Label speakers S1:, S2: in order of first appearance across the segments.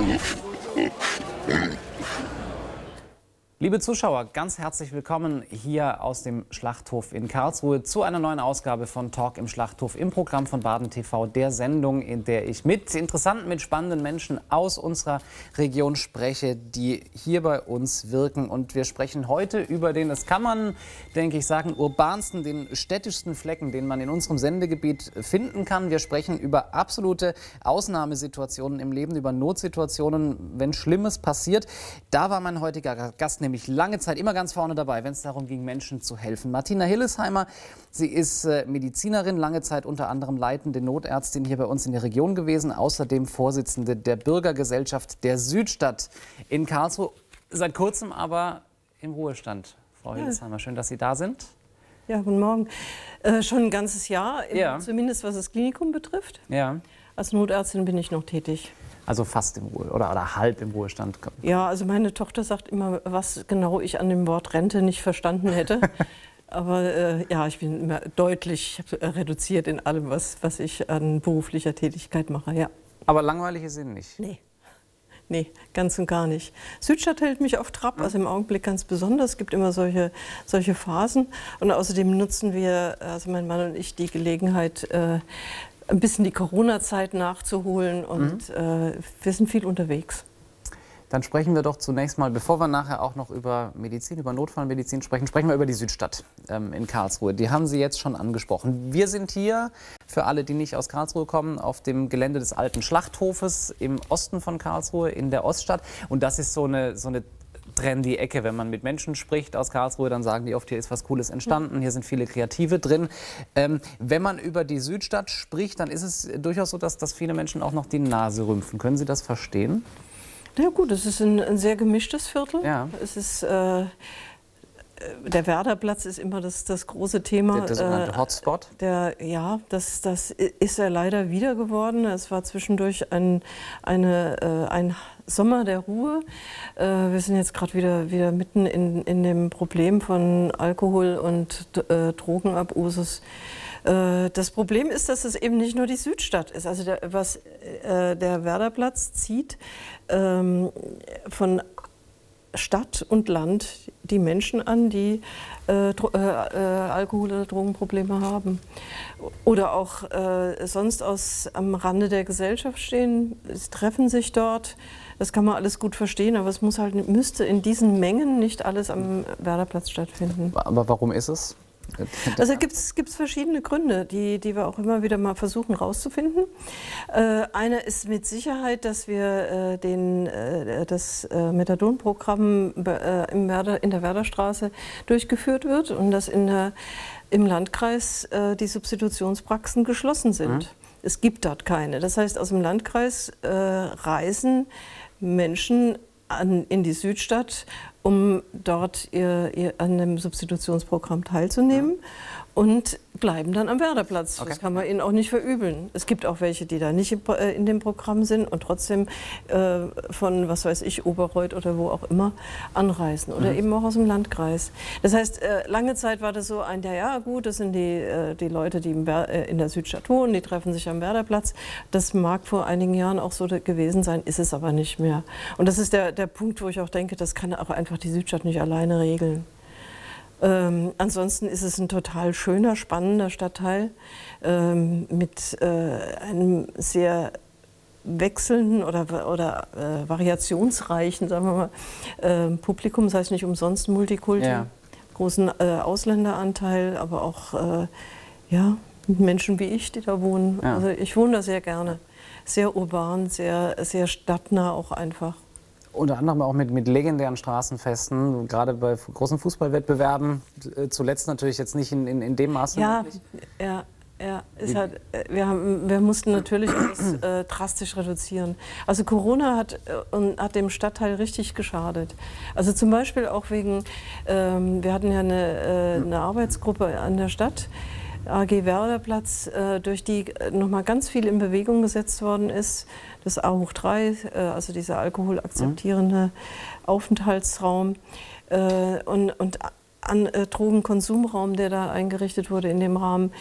S1: Liebe Zuschauer, ganz herzlich willkommen hier aus dem Schlachthof in Karlsruhe zu einer neuen Ausgabe von Talk im Schlachthof im Programm von Baden TV, der Sendung, in der ich mit interessanten, mit spannenden Menschen aus unserer Region spreche, die hier bei uns wirken. Und wir sprechen heute über den, das kann man, denke ich, sagen, urbansten, den städtischsten Flecken, den man in unserem Sendegebiet finden kann. Wir sprechen über absolute Ausnahmesituationen im Leben, über Notsituationen, wenn Schlimmes passiert. Da war mein heutiger Gast nämlich lange Zeit immer ganz vorne dabei, wenn es darum ging, Menschen zu helfen. Martina Hillesheimer, sie ist Medizinerin, lange Zeit unter anderem leitende Notärztin hier bei uns in der Region gewesen, außerdem Vorsitzende der Bürgergesellschaft der Südstadt in Karlsruhe, seit kurzem aber im Ruhestand. Frau Hillesheimer, schön, dass Sie da sind.
S2: Ja, guten Morgen. Schon ein ganzes Jahr, zumindest was das Klinikum betrifft.
S1: Ja.
S2: Als Notärztin bin ich noch tätig.
S1: Also fast im Ruhe oder halb im Ruhestand.
S2: Ja, also meine Tochter sagt immer, was genau ich an dem Wort Rente nicht verstanden hätte. Aber ja, ich bin immer deutlich reduziert in allem, was ich an beruflicher Tätigkeit mache. Ja.
S1: Aber langweilig ist Ihnen nicht?
S2: Nee, ganz und gar nicht. Südstadt hält mich auf Trab, also im Augenblick ganz besonders. Es gibt immer solche Phasen. Und außerdem nutzen wir, also mein Mann und ich, die Gelegenheit, ein bisschen die Corona-Zeit nachzuholen und wir sind viel unterwegs.
S1: Dann sprechen wir doch zunächst mal, bevor wir nachher auch noch über Medizin, über Notfallmedizin sprechen wir über die Südstadt in Karlsruhe. Die haben Sie jetzt schon angesprochen. Wir sind hier, für alle, die nicht aus Karlsruhe kommen, auf dem Gelände des alten Schlachthofes im Osten von Karlsruhe, in der Oststadt. Und das ist so eine trendy Ecke. Wenn man mit Menschen spricht aus Karlsruhe, dann sagen die oft, hier ist was Cooles entstanden, hier sind viele Kreative drin. Wenn man über die Südstadt spricht, dann ist es durchaus so, dass viele Menschen auch noch die Nase rümpfen. Können Sie das verstehen?
S2: Ja gut, es ist ein sehr gemischtes Viertel.
S1: Ja.
S2: Es ist, der Werderplatz ist immer das große Thema.
S1: Der sogenannte Hotspot?
S2: Ja, das ist er leider wieder geworden. Es war zwischendurch ein Sommer der Ruhe. Wir sind jetzt gerade wieder mitten in dem Problem von Alkohol und Drogenabusus. Das Problem ist, dass es eben nicht nur die Südstadt ist. Also der Werderplatz zieht von Stadt und Land die Menschen an, die Alkohol- oder Drogenprobleme haben. Oder auch sonst am Rande der Gesellschaft stehen, es treffen sich dort. Das kann man alles gut verstehen, aber es müsste in diesen Mengen nicht alles am Werderplatz stattfinden.
S1: Aber warum ist es?
S2: Also gibt's verschiedene Gründe, die wir auch immer wieder mal versuchen rauszufinden. Einer ist mit Sicherheit, dass wir das Methadon-Programm in der Werderstraße durchgeführt wird und dass im Landkreis die Substitutionspraxen geschlossen sind. Es gibt dort keine. Das heißt, aus dem Landkreis reisen Menschen in die Südstadt, um dort an einem Substitutionsprogramm teilzunehmen und bleiben dann am Werderplatz. Okay. Das kann man ihnen auch nicht verübeln. Es gibt auch welche, die da nicht in dem Programm sind und trotzdem von, was weiß ich, Oberreuth oder wo auch immer anreisen oder eben auch aus dem Landkreis. Das heißt, lange Zeit war das so ja gut, das sind die Leute, die in der Südstadt wohnen, die treffen sich am Werderplatz. Das mag vor einigen Jahren auch so gewesen sein, ist es aber nicht mehr. Und das ist der Punkt, wo ich auch denke, das kann auch einfach die Südstadt nicht alleine regeln. Ansonsten ist es ein total schöner, spannender Stadtteil mit einem sehr wechselnden oder variationsreichen, sagen wir mal, Publikum, das heißt nicht umsonst Multikulti, großen Ausländeranteil, aber auch Menschen wie ich, die da wohnen. Ja. Also ich wohne da sehr gerne, sehr urban, sehr stadtnah auch einfach.
S1: Unter anderem auch mit legendären Straßenfesten, gerade bei großen Fußballwettbewerben, zuletzt natürlich jetzt nicht in dem Maße.
S2: Ja, ist halt, wir mussten natürlich alles drastisch reduzieren. Also Corona hat dem Stadtteil richtig geschadet. Also zum Beispiel auch wegen, wir hatten ja eine Arbeitsgruppe an der Stadt, AG Werderplatz, durch die nochmal ganz viel in Bewegung gesetzt worden ist. Das A3, also dieser alkoholakzeptierende Aufenthaltsraum und Drogenkonsumraum, der da eingerichtet wurde in dem Rahmen.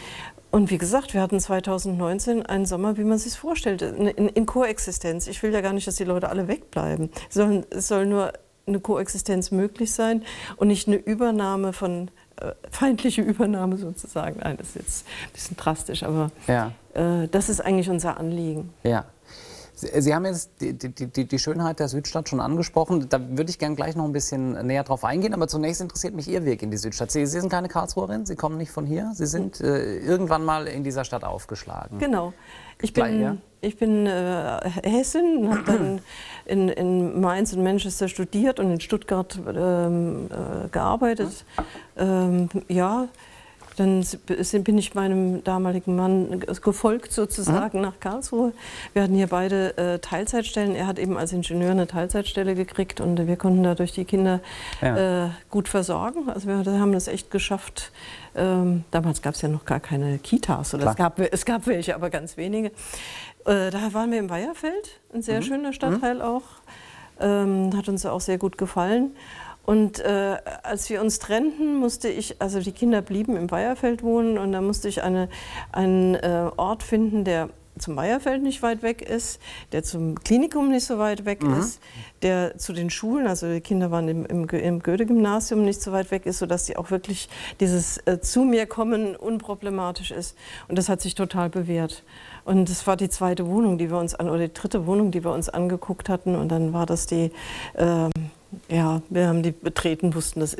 S2: Und wie gesagt, wir hatten 2019 einen Sommer, wie man sich vorstellt, in Koexistenz. Ich will ja gar nicht, dass die Leute alle wegbleiben. Es soll nur eine Koexistenz möglich sein und nicht eine Übernahme von, feindliche Übernahme sozusagen. Nein, das ist jetzt ein bisschen drastisch, aber ja. Das ist eigentlich unser Anliegen.
S1: Ja. Sie haben jetzt die Schönheit der Südstadt schon angesprochen. Da würde ich gerne gleich noch ein bisschen näher drauf eingehen. Aber zunächst interessiert mich Ihr Weg in die Südstadt. Sie sind keine Karlsruherin, Sie kommen nicht von hier. Sie sind irgendwann mal in dieser Stadt aufgeschlagen.
S2: Genau. Ich bin Hessin, habe dann in Mainz und Manchester studiert und in Stuttgart gearbeitet. Ja. Dann bin ich meinem damaligen Mann gefolgt sozusagen nach Karlsruhe. Wir hatten hier beide Teilzeitstellen. Er hat eben als Ingenieur eine Teilzeitstelle gekriegt und wir konnten dadurch die Kinder gut versorgen. Also wir haben das echt geschafft. Damals gab es ja noch gar keine Kitas. Oder es gab welche, aber ganz wenige. Da waren wir im Weiherfeld, ein sehr schöner Stadtteil auch. Hat uns auch sehr gut gefallen. Und als wir uns trennten, musste ich, also die Kinder blieben im Weiherfeld wohnen und da musste ich einen Ort finden, der zum Weiherfeld nicht weit weg ist, der zum Klinikum nicht so weit weg ist, der zu den Schulen, also die Kinder waren im Goethe-Gymnasium nicht so weit weg ist, sodass sie auch wirklich dieses zu mir kommen unproblematisch ist. Und das hat sich total bewährt. Und das war die zweite Wohnung, die wir uns oder die dritte Wohnung, die wir uns angeguckt hatten. Und dann war das die, ja, wir haben die betreten, wussten, das